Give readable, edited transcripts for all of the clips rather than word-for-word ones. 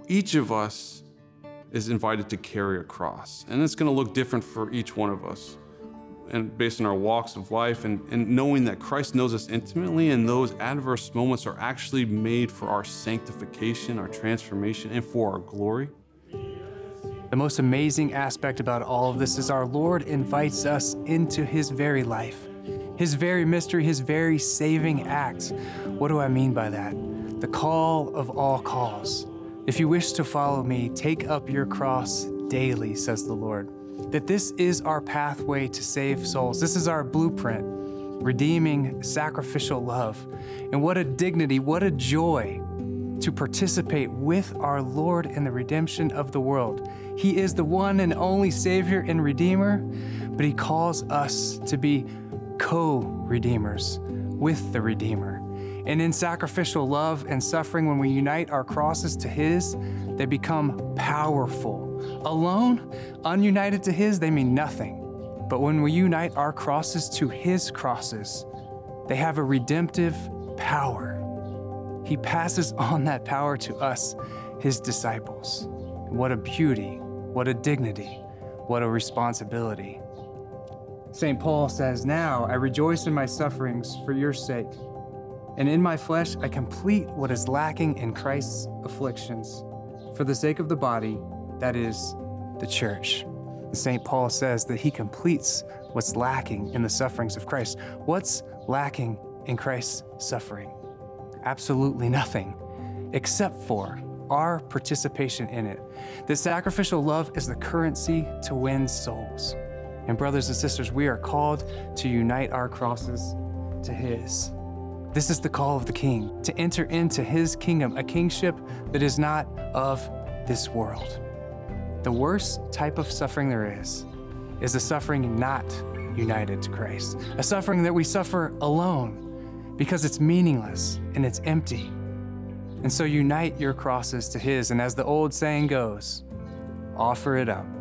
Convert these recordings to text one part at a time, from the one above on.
each of us is invited to carry a cross. And it's going to look different for each one of us, and based on our walks of life, and knowing that Christ knows us intimately, and those adverse moments are actually made for our sanctification, our transformation, and for our glory. The most amazing aspect about all of this is our Lord invites us into his very life, his very mystery, his very saving act. What do I mean by that? The call of all calls. If you wish to follow me, take up your cross daily, says the Lord. That this is our pathway to save souls. This is our blueprint, redeeming, sacrificial love. And what a dignity, what a joy to participate with our Lord in the redemption of the world. He is the one and only Savior and Redeemer, but he calls us to be co-redeemers with the Redeemer. And in sacrificial love and suffering, when we unite our crosses to his, they become powerful. Alone, ununited to his, they mean nothing. But when we unite our crosses to his crosses, they have a redemptive power. He passes on that power to us, his disciples. What a beauty, what a dignity, what a responsibility. St. Paul says, "Now I rejoice in my sufferings for your sake, and in my flesh I complete what is lacking in Christ's afflictions, for the sake of the body, that is, the church." St. Paul says that he completes what's lacking in the sufferings of Christ. What's lacking in Christ's suffering? Absolutely nothing, except for our participation in it. The sacrificial love is the currency to win souls. And brothers and sisters, we are called to unite our crosses to his. This is the call of the King, to enter into his kingdom, a kingship that is not of this world. The worst type of suffering there is a suffering not united to Christ, a suffering that we suffer alone because it's meaningless and it's empty. And so unite your crosses to his, and as the old saying goes, offer it up.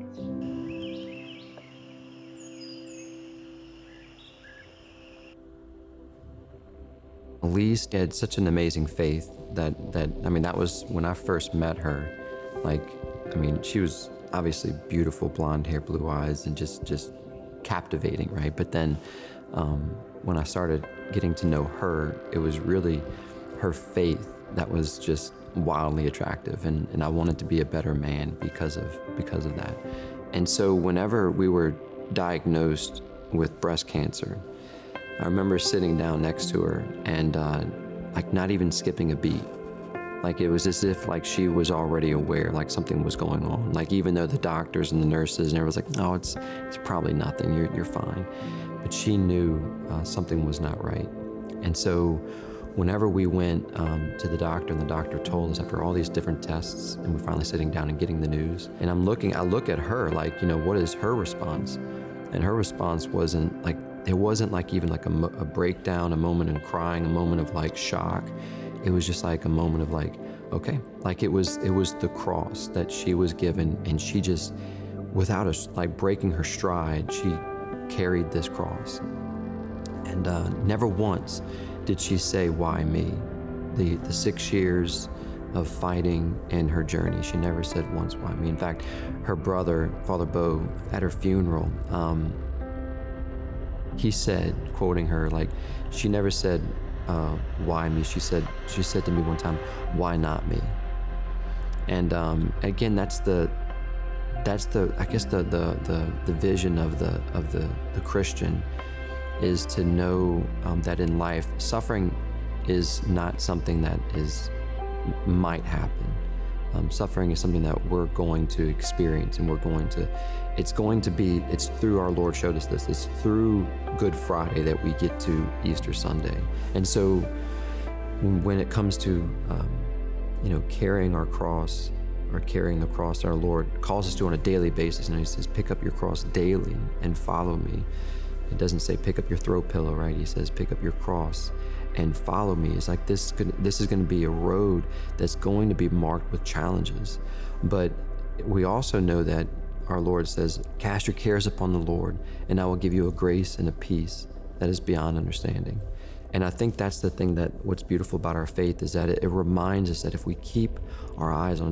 Elise had such an amazing faith that was when I first met her. She was obviously beautiful, blonde hair, blue eyes, and just captivating, right? But then when I started getting to know her, it was really her faith that was just wildly attractive, and I wanted to be a better man because of that. And so whenever we were diagnosed with breast cancer, I remember sitting down next to her and not even skipping a beat. It was as if she was already aware something was going on. Even though the doctors and the nurses and everyone was like, "No, it's probably nothing, you're fine." But she knew something was not right. And so whenever we went to the doctor, and the doctor told us after all these different tests, and we're finally sitting down and getting the news, and I look at her what is her response? And her response wasn't it wasn't even a breakdown, a moment of crying, a moment of shock. It was just a moment of okay. It was the cross that she was given, and she just, without breaking her stride, she carried this cross. And never once did she say, "Why me?" The 6 years of fighting in her journey, she never said once, "Why me?" In fact, her brother, Father Bo, at her funeral, he said, quoting her, she never said, "Why me?" She said to me one time, "Why not me?" And again, that's the vision of the Christian, is to know that in life, suffering is not something that might happen. Suffering is something that we're going to experience, and it's through, our Lord showed us this, it's through Good Friday that we get to Easter Sunday. And so when it comes to, carrying our cross, or carrying the cross our Lord calls us to on a daily basis, he says, "Pick up your cross daily and follow me." It doesn't say pick up your throw pillow, right? He says pick up your cross and follow me. It's this is going to be a road that's going to be marked with challenges. But we also know that our Lord says, "Cast your cares upon the Lord, and I will give you a grace and a peace that is beyond understanding." And I think that's the thing, that what's beautiful about our faith is that it reminds us that if we keep our eyes on